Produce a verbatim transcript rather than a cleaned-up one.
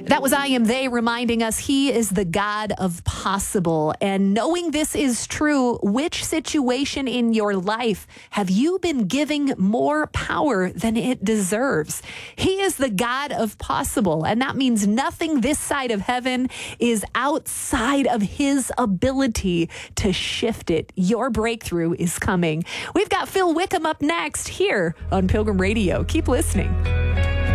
That was I Am They reminding us he is the God of possible. And knowing this is true, which situation in your life have you been giving more power than it deserves? He is the God of possible, and that means nothing this side of heaven is outside of his ability to shift it. Your breakthrough is coming. We've got Phil Wickham up next here on Pilgrim Radio. Keep listening.